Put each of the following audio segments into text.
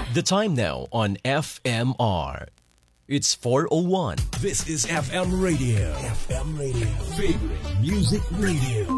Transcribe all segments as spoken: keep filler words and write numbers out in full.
The time now on F M R. It's four oh one. This is F M Radio. F M Radio. Favorite Music Radio.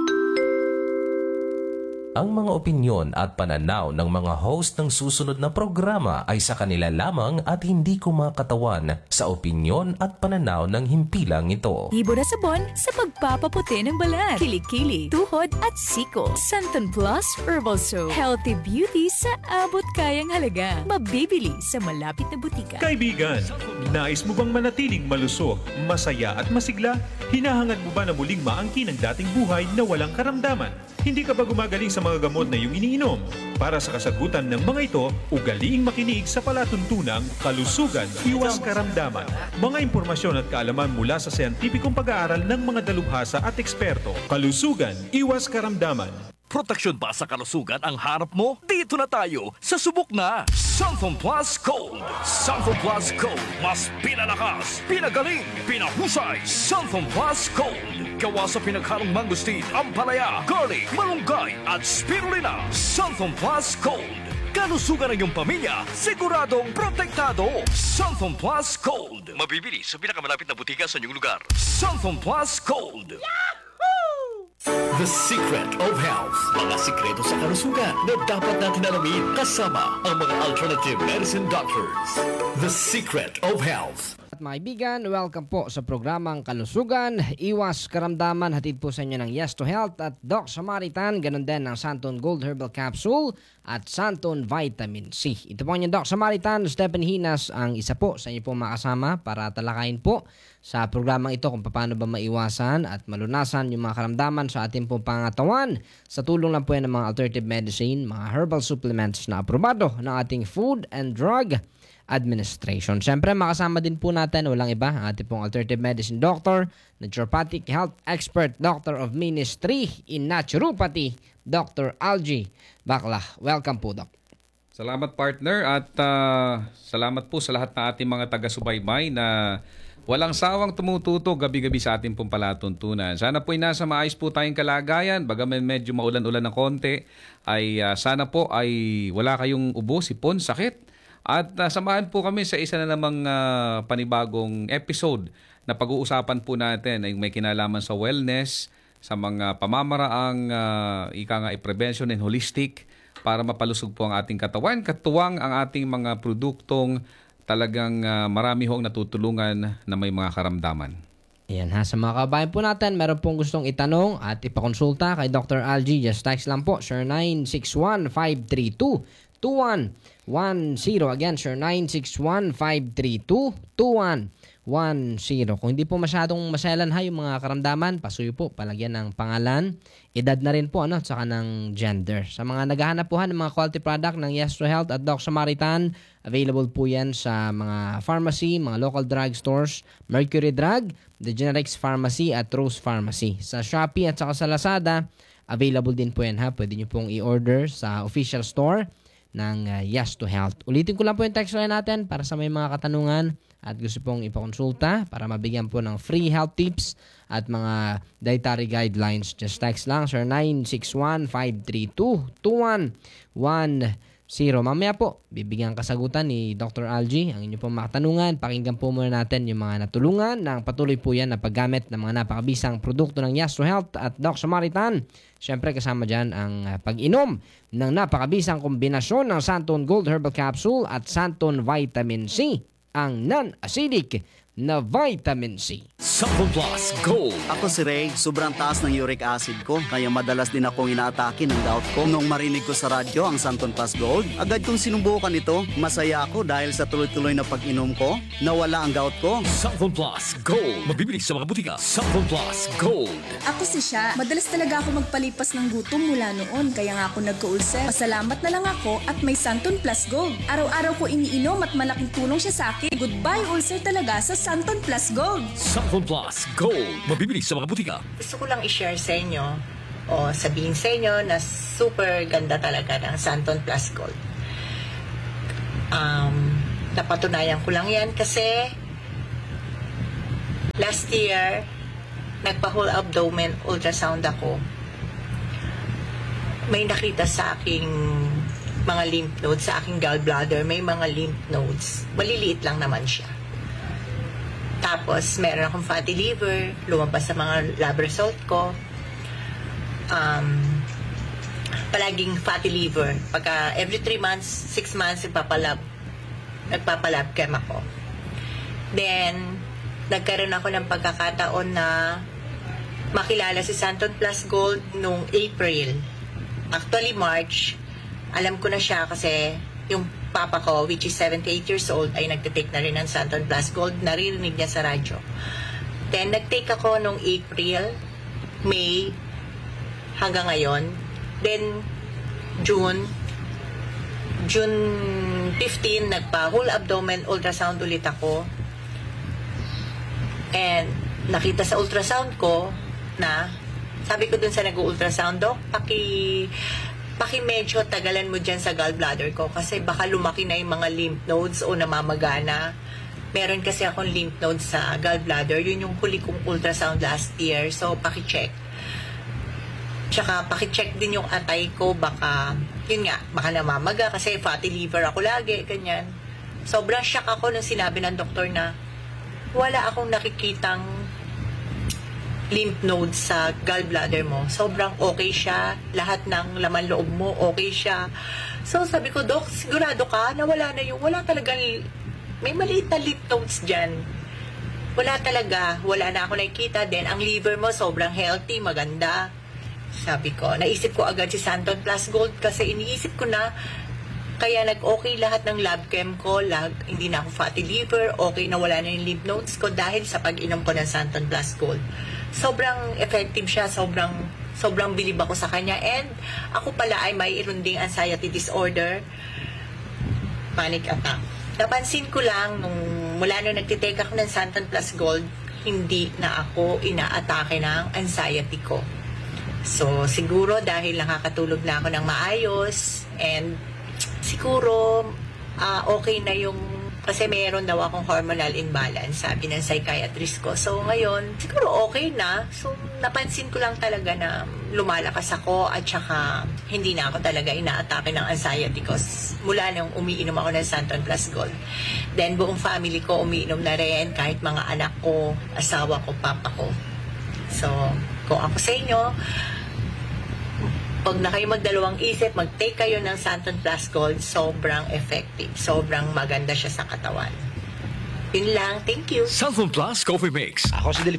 Ang mga opinyon at pananaw ng mga host ng susunod na programa ay sa kanila lamang at hindi kumakatawan sa opinyon at pananaw ng himpilang ito. Ibo na sabon sa pagpapaputi ng balat, kilikili, tuhod at siko. Santon Plus Herbal Soap. Healthy beauty sa abot kayang halaga. Mabibili sa malapit na butika. Kaibigan, nais mo bang manatiling malusog, masaya at masigla? Hinahangad mo ba na muling maangkin ang dating buhay na walang karamdaman? Hindi ka ba gumagaling sa mga gamot na iyong iniinom? Para sa kasagutan ng mga ito, ugaliing makinig sa palatuntunang Kalusugan, Iwas Karamdaman. Mga impormasyon at kaalaman mula sa siyentipikong pag-aaral ng mga dalubhasa at eksperto. Kalusugan, Iwas Karamdaman. Proteksyon ba sa kalusugan ang harap mo? Dito na tayo sa subok na Santon Plus Gold. Santon Plus Gold. Mas pinalakas, pinagaling, pinahusay. Santon Plus Gold. Gawa sa pinaghalong mangustin, ampalaya, garlic, malunggay at spirulina. Santon Plus Gold. Kalusugan ng iyong pamilya, siguradong protektado. Santon Plus Gold. Mabibili sa pinakamalapit na butika sa inyong lugar. Santon Plus Gold. The Secret of Health. Mga sikreto sa kalusugan na dapat natin alamin kasama ang mga alternative medicine doctors. The Secret of Health. At mga kaibigan, welcome po sa programang Kalusugan, Iwas Karamdaman. Hatid po sa inyo ng Yes to Health at Doc Samaritan. Ganon din ng Santon Gold Herbal Capsule at Santon Vitamin C. Ito po ang Doc Samaritan. Stephen Hinas ang isa po sa inyo po makasama para talakayin po sa programang ito kung paano ba maiwasan at malunasan yung mga karamdaman sa ating pong pangatawan. Sa tulong lang po yan ng mga alternative medicine, mga herbal supplements na aprobado ng ating Food and Drug Administration. Siyempre, makasama din po natin, walang iba, ang ating pong alternative medicine doctor, naturopathic health expert, doctor of ministry in naturopathy, Doctor Algie Bacla. Welcome po, Doc. Salamat, partner, at uh, salamat po sa lahat ng ating mga taga-subaybay na walang sawang tumututo gabi-gabi sa ating pong palatuntunan. Sana po ay nasa maayos po tayong kalagayan. Bagaman medyo maulan-ulan ng konti, ay uh, sana po ay wala kayong ubo, sipon, sakit. At uh, samahan po kami sa isa na namang uh, panibagong episode na pag-uusapan po natin ay may kinalaman sa wellness, sa mga pamamaraang uh, ika nga i-prevention and holistic para mapalusog po ang ating katawan. Katuwang ang ating mga produktong talagang uh, marami hong natutulungan na may mga karamdaman. Ayan ha, sa mga kabayan po natin, meron pong gustong itanong at ipakonsulta kay Doctor Algie. Just text lang po, sure nine six one, five three two, two one one zero. Again, sure nine six one, five three two, two one one zero. Kung hindi po masyadong maselan ha yung mga karamdaman, pasuyo po, palagyan ng pangalan, edad na rin po, ano, saka ng gender. Sa mga naghahanap po ha ng mga quality product ng Yes to Health at Doc Samaritan, available po yan sa mga pharmacy, mga local drug stores, Mercury Drug, The Generics Pharmacy at Rose Pharmacy. Sa Shopee at saka sa Lazada, available din po yan ha. Pwede nyo pong i-order sa official store ng uh, Yes to Health. Ulitin ko lang po yung text line natin para sa may mga katanungan at gusto pong ipakonsulta para mabigyan po ng free health tips at mga dietary guidelines. Just text lang, sir, nine six one, five three two, two one one zero. Mamaya po, bibigyan kasagutan ni Doctor Algie ang inyong pong mga katanungan. Pakinggan po muna natin yung mga natulungan ng patuloy po yan na paggamit ng mga napakabisang produkto ng Yes to Health at Doc Samaritan. Siyempre, kasama dyan ang pag-inom ng napakabisang kombinasyon ng Santon Gold Herbal Capsule at Santon Vitamin C, ang non-acidic na vitamin C. Santon Plus Gold. Ako si Ray, sobrang taas ng uric acid ko, kaya madalas din akong inaatake ng gout ko. Nung marinig ko sa radyo ang Santon Plus Gold, agad kong sinubukan ito. Masaya ako dahil sa tuloy-tuloy na pag-inom ko, nawala ang gout ko. Santon Plus Gold. Mabibili sa mga butika. Santon Plus Gold. Ako si Sha. Madalas talaga ako magpalipas ng gutom mula noon, kaya nga ako nagka-ulcer. Pasalamat na lang ako at may Santon Plus Gold. Araw-araw ko iniinom at malaking tulong siya sa akin. Goodbye ulcer talaga sa Santon Plus Gold. Santon Plus Gold. Mabibili sa mga butika. Gusto ko lang i-share sa inyo o sabihin sa inyo na super ganda talaga ng Santon Plus Gold. Um, napatunayan ko lang yan kasi last year nagpa-whole abdomen ultrasound ako. May nakita sa aking mga lymph nodes sa aking gallbladder. May mga lymph nodes. Maliliit lang naman siya. Tapos, meron akong fatty liver. Lumabas sa mga lab result ko. Um, palaging fatty liver. Pagka every three months, six months, nagpapalab. Nagpapalab chem ako. Then, nagkaroon ako ng pagkakataon na makilala si Santon Plus Gold nung April. Actually, March, alam ko na siya kasi yung papa ko, which is seventy-eight years old, ay nagtitake na rin ng Santon Plus Gold. Naririnig niya sa radyo. Then, nagtake ako nung April, May, hanggang ngayon. Then, June, June fifteen, nagpa whole abdomen ultrasound ulit ako. And, nakita sa ultrasound ko na, sabi ko dun sa nag-ultrasound, Dok, paki, paki medyo tagalan mo dyan sa gallbladder ko kasi baka lumaki na yung mga lymph nodes o namamagana. Meron kasi akong lymph nodes sa gallbladder. Yun yung huli kong ultrasound last year. So, paki-check. Tsaka, paki-check din yung atay ko. Baka, yun nga, baka namamaga kasi fatty liver ako lagi, ganyan. Sobrang shock ako nung sinabi ng doktor na wala akong nakikitang lymph nodes sa gallbladder mo. Sobrang okay siya. Lahat ng laman loob mo, okay siya. So, sabi ko, Dok, sigurado ka na wala na yung, wala talagang, may maliit na lymph nodes dyan. Wala talaga. Wala na ako nakikita. Then, ang liver mo, sobrang healthy, maganda. Sabi ko, naisip ko agad si Santon Plus Gold kasi iniisip ko na, kaya nag-okay lahat ng lab chem ko, lag, hindi na ako fatty liver, okay na wala na yung lymph nodes ko dahil sa pag-inom ko ng Santon Plus Gold. Sobrang effective siya, sobrang sobrang bilib ako sa kanya. And ako pala ay may irunding anxiety disorder, panic attack. Napansin ko lang nung mula nung nagtitake ako ng Santon Plus Gold, hindi na ako inaatake ng anxiety ko. So siguro dahil nakakatulog na ako ng maayos and siguro uh, okay na yung kasi mayroon daw akong hormonal imbalance, sabi ng psychiatrist ko. So, ngayon, siguro okay na. So, napansin ko lang talaga na lumalakas ako at saka hindi na ako talaga inaatake ng anxiety ko mula nung umiinom ako ng Santon Plus Gold. Then, buong family ko umiinom na rin, kahit mga anak ko, asawa ko, papa ko. So, kung ako sa inyo, pag na kayo magdalawang isip, mag-take kayo ng Santon Plus Gold, sobrang effective. Sobrang maganda siya sa katawan. Yun lang. Thank you. Santon Plus Coffee Mix. Ako si Dilip